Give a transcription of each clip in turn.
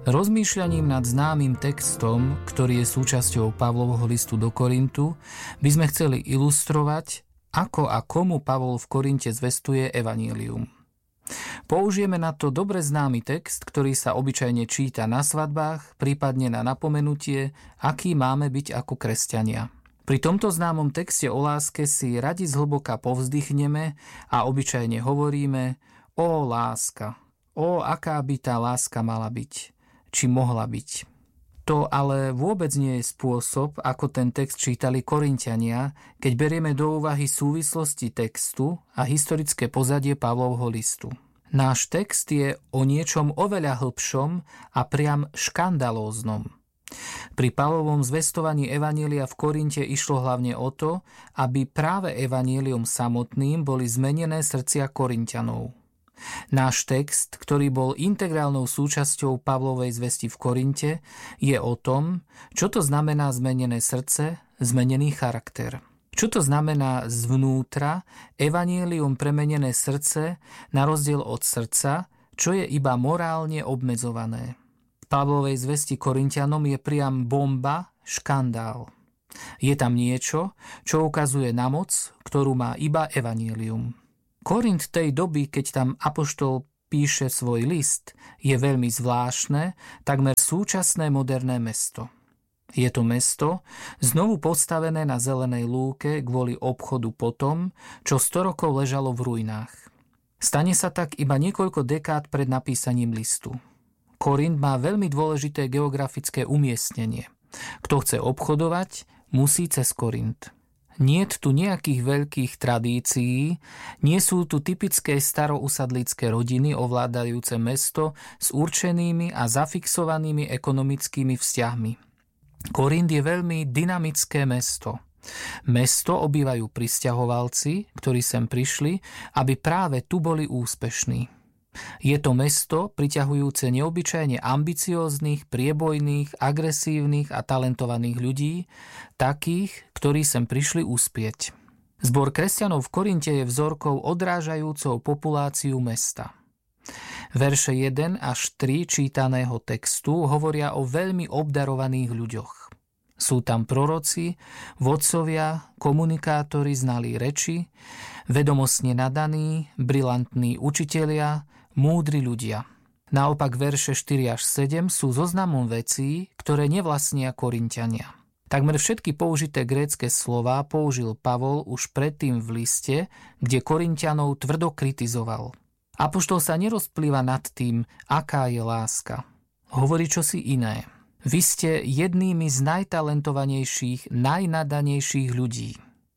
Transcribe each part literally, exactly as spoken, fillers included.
Rozmýšľaním nad známym textom, ktorý je súčasťou Pavlovho listu do Korintu, by sme chceli ilustrovať, ako a komu Pavol v Korinte zvestuje evanjelium. Použijeme na to dobre známy text, ktorý sa obyčajne číta na svadbách, prípadne na napomenutie, aký máme byť ako kresťania. Pri tomto známom texte o láske si radi zhlboka povzdychneme a obyčajne hovoríme: ó láska, ó aká by tá láska mala byť, či mohla byť. To ale vôbec nie je spôsob, ako ten text čítali Korinťania, keď berieme do úvahy súvislosti textu a historické pozadie Pavlovho listu. Náš text je o niečom oveľa hlbšom a priam škandalóznom. Pri Pavlovom zvestovaní evanjelia v Korinte išlo hlavne o to, aby práve evanjeliom samotným boli zmenené srdcia Korinťanov. Náš text, ktorý bol integrálnou súčasťou Pavlovej zvesti v Korinte, je o tom, čo to znamená zmenené srdce, zmenený charakter. Čo to znamená zvnútra evanjelium premenené srdce na rozdiel od srdca, čo je iba morálne obmedzované. V Pavlovej zvesti Korinťanom je priam bomba, škandál. Je tam niečo, čo ukazuje na moc, ktorú má iba evanjelium. Korint tej doby, keď tam apoštol píše svoj list, je veľmi zvláštne, takmer súčasné moderné mesto. Je to mesto, znovu postavené na zelenej lúke kvôli obchodu po tom, čo sto rokov ležalo v ruinách. Stane sa tak iba niekoľko dekád pred napísaním listu. Korint má veľmi dôležité geografické umiestnenie. Kto chce obchodovať, musí cez Korint. Niet tu nejakých veľkých tradícií, nie sú tu typické starousadlícke rodiny ovládajúce mesto s určenými a zafixovanými ekonomickými vzťahmi. Korint je veľmi dynamické mesto. Mesto obývajú prisťahovalci, ktorí sem prišli, aby práve tu boli úspešní. Je to mesto priťahujúce neobyčajne ambicióznych, priebojných, agresívnych a talentovaných ľudí, takých, ktorí sem prišli uspieť. Zbor kresťanov v Korinte je vzorkou odrážajúcou populáciu mesta. Verše jeden až tri čítaného textu hovoria o veľmi obdarovaných ľuďoch. Sú tam proroci, vodcovia, komunikátori znalí reči, vedomostne nadaní, brilantní učitelia, múdri ľudia. Naopak verše štyri až sedem sú zoznamom vecí, ktoré nevlastnia Korinťania. Takmer všetky použité grécke slová použil Pavol už predtým v liste, kde Korinťanov tvrdo kritizoval. Apoštol sa nerozplýva nad tým, aká je láska. Hovorí čosi iné. Vy ste jednými z najtalentovanejších, najnadanejších ľudí.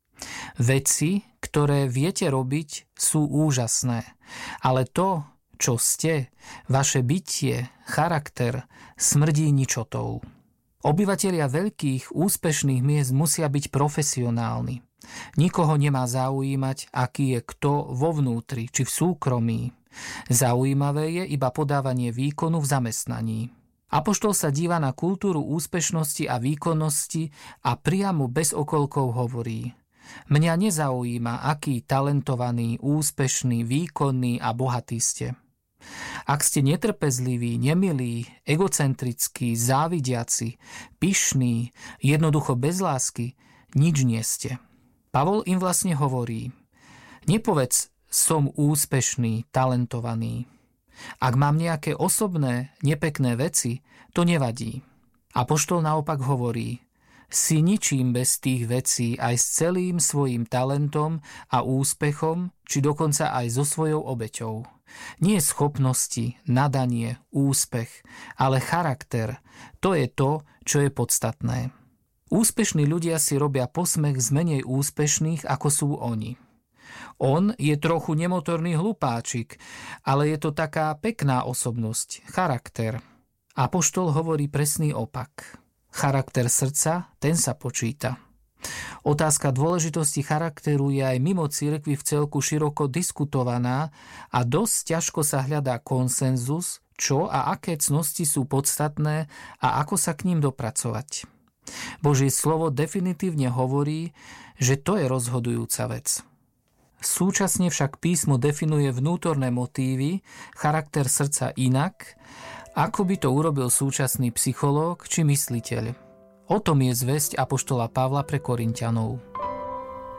Veci, ktoré viete robiť, sú úžasné, ale to, čo ste, vaše bytie, charakter, smrdí ničotou. Obyvatelia veľkých, úspešných miest musia byť profesionálni. Nikoho nemá zaujímať, aký je kto vo vnútri, či v súkromí. Zaujímavé je iba podávanie výkonu v zamestnaní. Apoštol sa díva na kultúru úspešnosti a výkonnosti a priamo bez okolkov hovorí: mňa nezaujíma, aký talentovaný, úspešný, výkonný a bohatý ste. Ak ste netrpezliví, nemilí, egocentrickí, závidiaci, pyšní, jednoducho bez lásky, nič nie ste. Pavol im vlastne hovorí: nepovedz, som úspešný, talentovaný. Ak mám nejaké osobné, nepekné veci, to nevadí. Apoštol naopak hovorí: si ničím bez tých vecí aj s celým svojím talentom a úspechom, či dokonca aj so svojou obeťou. Nie schopnosti, nadanie, úspech, ale charakter, to je to, čo je podstatné. Úspešní ľudia si robia posmech z menej úspešných, ako sú oni. On je trochu nemotorný hlupáčik, ale je to taká pekná osobnosť, charakter. Apoštol hovorí presný opak. Charakter srdca, ten sa počíta. Otázka dôležitosti charakteru je aj mimo cirkvi v celku široko diskutovaná a dosť ťažko sa hľadá konsenzus, čo a aké cnosti sú podstatné a ako sa k ním dopracovať. Božie slovo definitívne hovorí, že to je rozhodujúca vec. Súčasne však písmo definuje vnútorné motívy, charakter srdca inak Ako by to urobil súčasný psychológ či mysliteľ? O tom je zvesť apoštola Pavla pre Korinťanov.